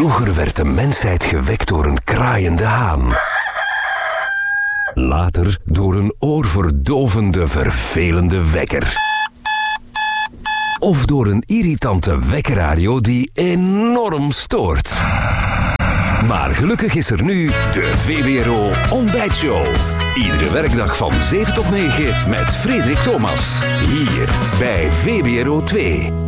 Vroeger werd de mensheid gewekt door een kraaiende haan. Later door een oorverdovende, vervelende wekker. Of door een irritante wekkerradio die enorm stoort. Maar gelukkig is er nu de VBRO Ontbijtshow. Iedere werkdag van 7 tot 9 met Frederik Thomas. Hier bij VBRO 2.